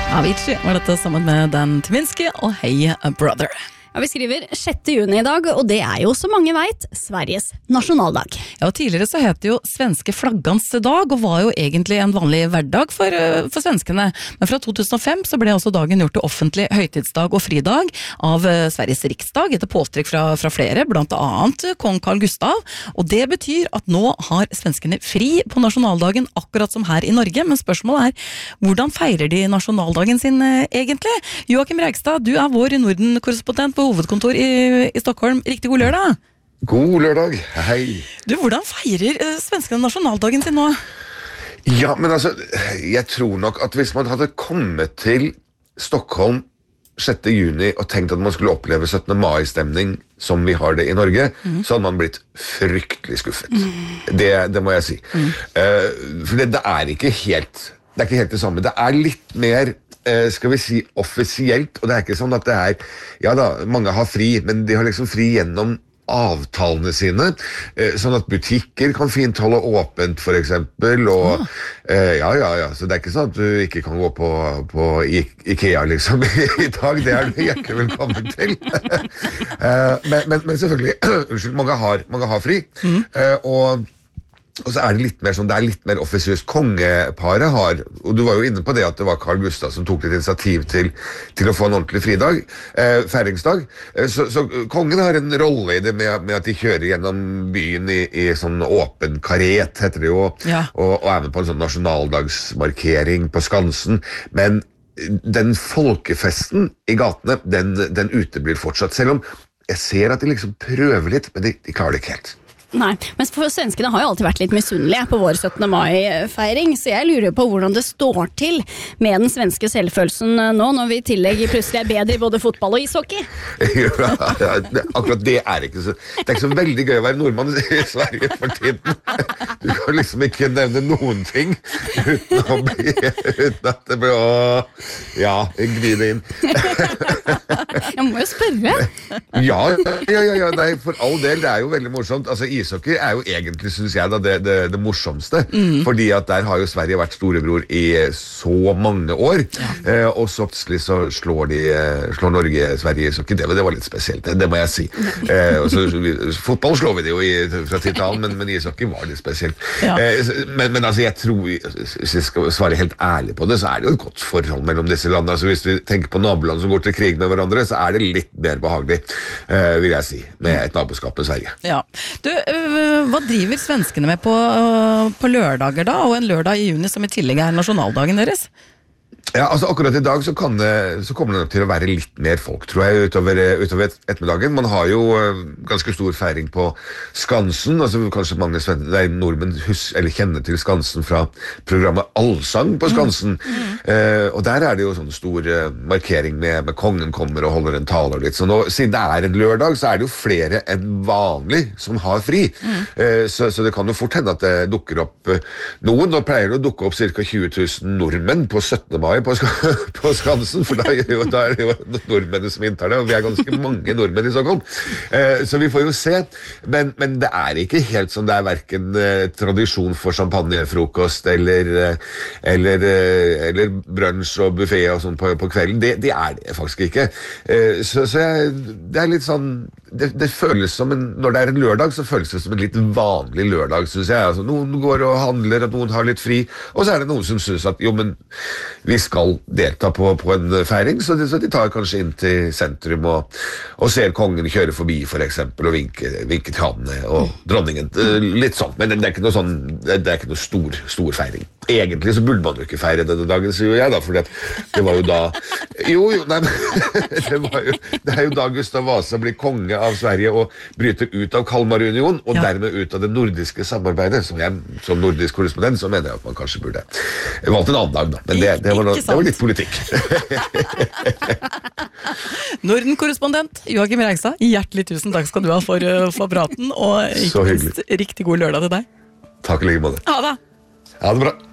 Avicii var dette sammen med Dan Tyminski og Hey Brother. Ja, vi skriver 6. juni I dag, og det jo, som mange vet, Sveriges nasjonaldag. Ja, og tidligere så het det jo svenske flaggans dag, og var jo egentlig en vanlig hverdag for svenskene. Men fra 2005 så ble også dagen gjort til offentlig høytidsdag og fridag av Sveriges riksdag, etter påstrekk fra flere, blant annet kong Carl Gustav. Og det betyr at nå har svenskene fri på nasjonaldagen, akkurat som her I Norge. Men spørsmålet hvordan feirer de nasjonaldagen sin egentlig? Joakim Reigstad, du vår Norden-korrespondent på hovedkontor I Stockholm. Riktig god lørdag. God lørdag, hei. Du, hvordan feirer svenskene nasjonaldagen sin nå? Ja, men altså, jeg tror nok at hvis man hadde kommet til Stockholm 6. juni og tenkt at man skulle oppleve 17. mai-stemning som vi har det I Norge, så hadde man blitt fryktelig skuffet. Det må jeg si. For det ikke helt, det ikke helt det samme. Det litt mer skal vi si offisielt, og det ikke sånn at det ja da, mange har fri, men de har liksom fri gjennom avtalene sine, sånn at butikker kan fint holde åpent for eksempel, og ja, så det ikke sånn at du ikke kan gå på IKEA liksom I dag, det du hjertelig velkommen til. men selvfølgelig, unnskyld, mange har fri, og så det litt mer sånn, det litt mer offisiøst kongeparet har, og du var jo inne på det at det var Carl Gustav som tok litt initiativ til å få en ordentlig fridag, færingsdag, så kongen har en rolle I det med at de kjører gjennom byen I sånn åpen karet, heter det jo, og med på en sånn nasjonaldagsmarkering på Skansen, men den folkefesten I gatene, den uteblir fortsatt, selv om jeg ser at de liksom prøver litt, men de klarer det ikke helt. Nei, men for svenskene har jo alltid vært litt misunnelige på vår 17. mai-feiring, så jeg lurer på hvordan det står til med den svenske selvfølelsen nå, når vi I tillegg plutselig bedre I både fotball og ishockey. Ja, akkurat det ikke så, det ikke så veldig gøy å være nordmann I Sverige for tiden. Du kan liksom ikke nevne noen ting uten at det blir gni det inn. Jeg må jo spørre. Ja, nei, for all del, det jo veldig morsomt. Altså, ishockey jo egentlig, synes jeg, da, det morsomste. Fordi at der har jo Sverige vært storebror I så mange år. Og så plutselig så slår Norge Sverige ishockey. Det var litt spesielt, det må jeg si. Fotball slår vi det jo fra titalen, men ishockey var litt spesielt. Men altså, jeg tror, hvis jeg skal svare helt ærlig på det, så det jo et godt forhold mellom disse landene. Altså, hvis vi tenker på naboland som går til krig med hverandre, så det litt mer behagelig, vil jeg si, med et naboskap med Sverige. Ja. Du, hva driver svenskene med på lørdager da, og en lørdag I juni som I tillegg nasjonaldagen deres? Ja, altså akkurat I dag så kommer det nok til å være litt mer folk, tror jeg, utover ettermiddagen. Man har jo ganske stor feiring på Skansen, altså kanskje mange nordmenn kjenner til Skansen fra programmet Allsang på Skansen. Og der det jo sånn stor markering med kongen kommer og holder en tale og litt. Så nå, siden det en lørdag, så det jo flere enn vanlig som har fri. Så det kan jo fort hende at det dukker opp noen. Nå pleier det å dukke opp cirka 20 000 nordmenn på 17. mai på Skansen, for da det jo nordmennene som inntar det, og vi ganske mange nordmenn I Stockholm. Så vi får jo se, men det ikke helt som det hverken tradisjon for champagnefrokost eller brunch og buffet og sånn på kvelden. Det det faktisk ikke. Så det litt sånn, det føles som når det en lørdag, så føles det som en litt vanlig lørdag, synes jeg. Altså, noen går og handler, at noen har litt fri, og så det noen som synes at jo, men vi skal delta på en feiring, så de tar kanskje inn til sentrum og ser kongen kjøre forbi for eksempel, og vinke til han og dronningen, litt sånn, men det ikke noe sånn, det ikke noe stor feiring. Egentlig så burde man jo ikke feire denne dagen, sier jeg da, for det var jo da nei, det jo da Gustav Vasa blir konge av Sverige og bryter ut av Kalmarunion, og dermed ut av det nordiske samarbeidet. Så jeg, som nordisk korrespondent, så mener jeg at man kanskje burde valgt en annen dag da, men det var litt politikk. Norden-korrespondent Joakim Reigstad, hjertelig tusen takk skal du ha for praten, og ikke minst riktig god lørdag til deg. Takk I like måte. Ha det! Ha det bra.